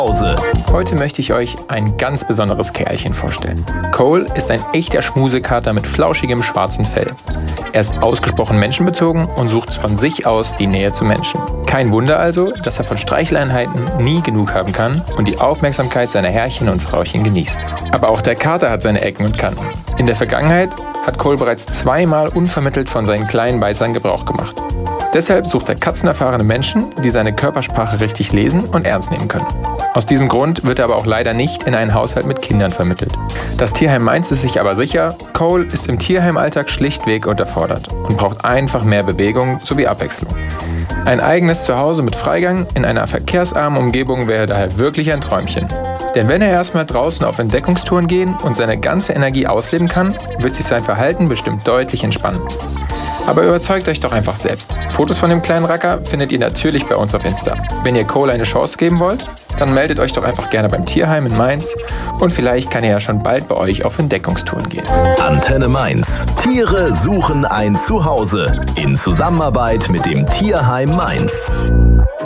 Hause. Heute möchte ich euch ein ganz besonderes Kerlchen vorstellen. Cole ist ein echter Schmusekater mit flauschigem schwarzen Fell. Er ist ausgesprochen menschenbezogen und sucht von sich aus die Nähe zu Menschen. Kein Wunder also, dass er von Streicheleinheiten nie genug haben kann und die Aufmerksamkeit seiner Herrchen und Frauchen genießt. Aber auch der Kater hat seine Ecken und Kanten. In der Vergangenheit hat Cole bereits zweimal unvermittelt von seinen kleinen Beißern Gebrauch gemacht. Deshalb sucht er katzenerfahrene Menschen, die seine Körpersprache richtig lesen und ernst nehmen können. Aus diesem Grund wird er aber auch leider nicht in einen Haushalt mit Kindern vermittelt. Das Tierheim Mainz ist sich aber sicher, Cole ist im Tierheimalltag schlichtweg unterfordert und braucht einfach mehr Bewegung sowie Abwechslung. Ein eigenes Zuhause mit Freigang in einer verkehrsarmen Umgebung wäre daher wirklich ein Träumchen. Denn wenn er erstmal draußen auf Entdeckungstouren gehen und seine ganze Energie ausleben kann, wird sich sein Verhalten bestimmt deutlich entspannen. Aber überzeugt euch doch einfach selbst. Fotos von dem kleinen Racker findet ihr natürlich bei uns auf Insta. Wenn ihr Cole eine Chance geben wollt, dann meldet euch doch einfach gerne beim Tierheim in Mainz und vielleicht kann er ja schon bald bei euch auf Entdeckungstouren gehen. Antenne Mainz. Tiere suchen ein Zuhause in Zusammenarbeit mit dem Tierheim Mainz.